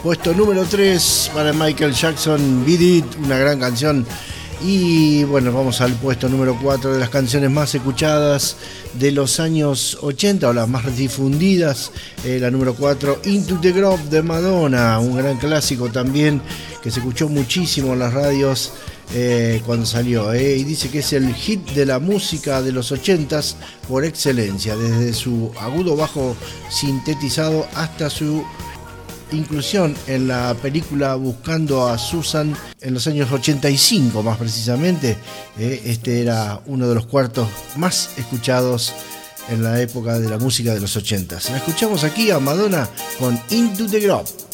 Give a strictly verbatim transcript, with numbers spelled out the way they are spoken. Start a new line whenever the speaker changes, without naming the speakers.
Puesto número tres para Michael Jackson, Beat It, una gran canción. Y bueno, vamos al puesto número cuatro de las canciones más escuchadas de los años ochenta o las más difundidas. Eh, la número cuatro, Into the Grove de Madonna, un gran clásico también que se escuchó muchísimo en las radios eh, cuando salió. Eh, y dice que es el hit de la música de los ochentas por excelencia, desde su agudo bajo sintetizado hasta su inclusión en la película Buscando a Susan en los años ochenta y cinco más precisamente. Eh, este era uno de los cuartos más escuchados en la época de la música de los ochentas. La escuchamos aquí a Madonna con Into the Grove.